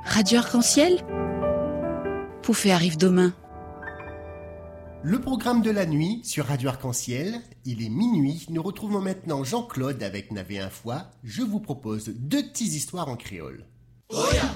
Radio Arc-en-Ciel, Poufé arrive demain. Le programme de la nuit sur Radio Arc-en-Ciel, il est minuit. Nous retrouvons maintenant Jean-Claude avec Navé un fois. Je vous propose 2 petites histoires en créole. Oya!